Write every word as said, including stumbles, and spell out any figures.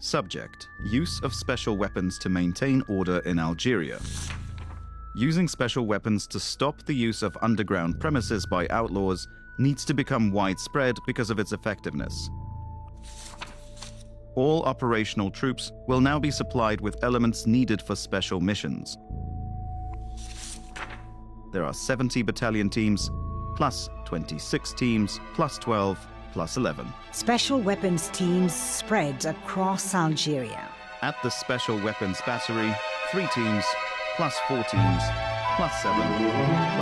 Subject: use of special weapons to maintain order in Algeria. Using special weapons to stop the use of underground premises by outlaws needs to become widespread because of its effectiveness. All operational troops will now be supplied with elements needed for special missions. There are seventy battalion teams, plus twenty-six teams, plus twelve, plus eleven. Special weapons teams spread across Algeria. At the Special Weapons Battery, three teams, plus four teams, plus seven,